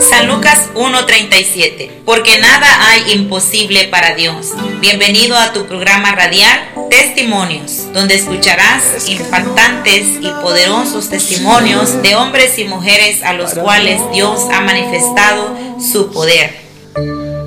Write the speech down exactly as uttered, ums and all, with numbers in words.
San Lucas uno treinta y siete. Porque nada hay imposible para Dios. Bienvenido a tu programa radial Testimonios, donde escucharás impactantes y poderosos testimonios de hombres y mujeres a los cuales Dios ha manifestado su poder.